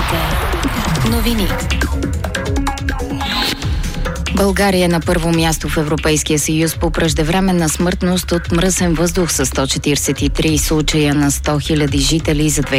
Новини. България е на първо място в Европейския съюз по преждевременна смъртност от мръсен въздух с 143 случая на 100 000 жители за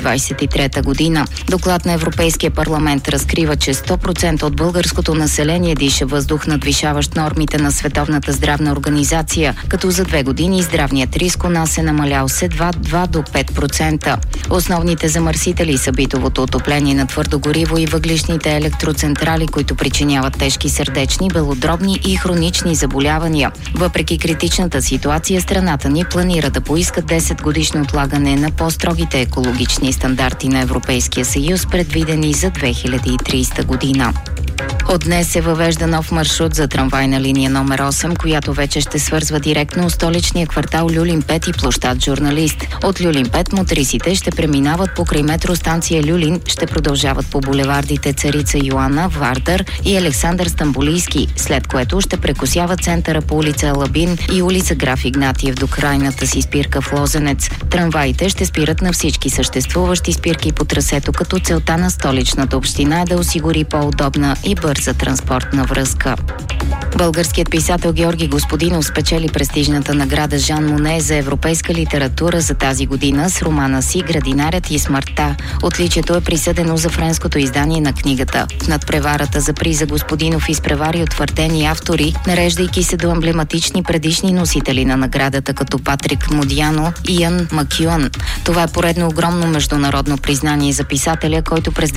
2023 година. Доклад на Европейския парламент разкрива, че 100% от българското население диша въздух, надвишаващ нормите на Световната здравна организация, като за 2 години здравният риск у нас е намалял с едва 2 до 5%. Основните замърсители са битовото отопление на твърдо гориво и въглищните електроцентрали, които причиняват тежки сърдечни, белодробни и хронични заболявания. Въпреки критичната ситуация, страната ни планира да поиска 10-годишно отлагане на по-строгите екологични стандарти на Европейския съюз, предвидени за 2030 година. От днес се въвежда нов маршрут за трамвайна линия номер 8, която вече ще свързва директно столичния квартал Люлин 5 и площад Журналист. От Люлин 5 мотрисите ще преминават покрай метростанция Люлин, ще продължават по булевардите Царица Йоанна, Вардар и Александър Стамболийски, след което ще прекосяват центъра по улица Алабин и улица Граф Игнатиев до крайната си спирка в Лозенец. Трамваите ще спират на всички съществуващи спирки по трасето, като целта на столичната община е да осигури по-удобна и бърза транспортна връзка. Българският писател Георги Господинов спечели престижната награда Жан Моне за европейска литература за тази година с романа си «Градинарят и смъртта». Отличието е присъдено за френското издание на книгата. В надпреварата за приза Господинов изпревари утвърдени автори, нареждайки се до емблематични предишни носители на наградата, като Патрик Модиано и Ян Макюан. Това е поредно огромно международно признание за писателя, който през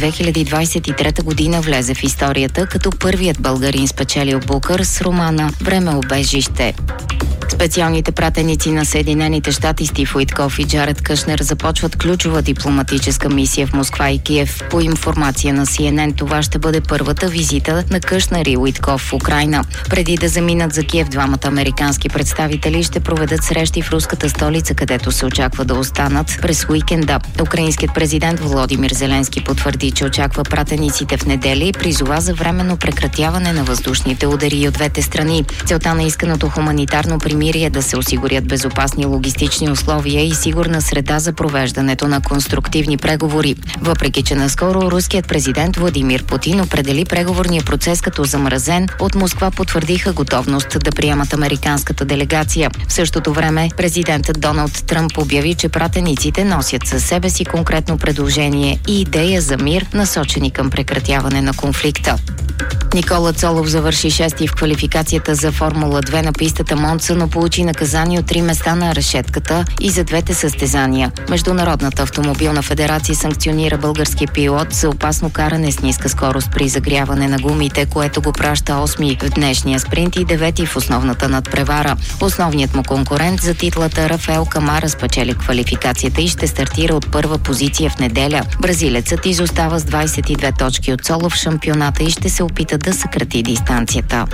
2023 година влезе в историята като първият българин спечелил Букър с романа «Време-убежище». Специалните пратеници на Съединените щати Стив Уитков и Джаред Кушнер започват ключова дипломатическа мисия в Москва и Киев. По информация на CNN, това ще бъде първата визита на Кушнер и Уитков в Украйна. Преди да заминат за Киев, двамата американски представители ще проведат срещи в руската столица, където се очаква да останат през уикенда. Украинският президент Володимир Зеленски потвърди, че очаква пратениците в неделя и призова за временно прекратяване на въздушните удари от двете страни. Целта на исканото хуманитарно примирие е да се осигурят безопасни логистични условия и сигурна среда за провеждането на конструктивни преговори. Въпреки че наскоро руският президент Владимир Путин определи преговорния процес като замразен, от Москва потвърдиха готовност да приемат американската делегация. В същото време президентът Доналд Тръмп обяви, че пратениците носят със себе си конкретно предложение и идея за мир, насочени към прекратяване на конфликта. Никола Цолов завърши 6-ти в квалификацията за Формула 2 на пистата Монца, но получи наказание от 3 места на решетката и за двете състезания. Международната автомобилна федерация санкционира българския пилот за опасно каране с ниска скорост при загряване на гумите, което го праща 8-ми в днешния спринт и 9-ти в основната надпревара. Основният му конкурент за титлата Рафаел Камара спечели квалификацията и ще стартира от първа позиция в неделя. Бразилецът изостава с 22 точки от Цолов в шампионата и ще се опита да съкрати дистанцията.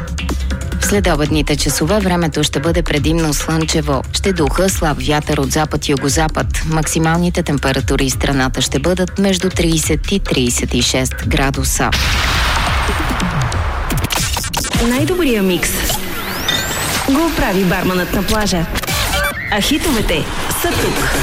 В следобедните часове времето ще бъде предимно слънчево. Ще духа слаб вятър от запад и югозапад. Максималните температури в страната ще бъдат между 30 и 36 градуса. Най-добрия микс го прави барманът на плажа. А хитовете са тук.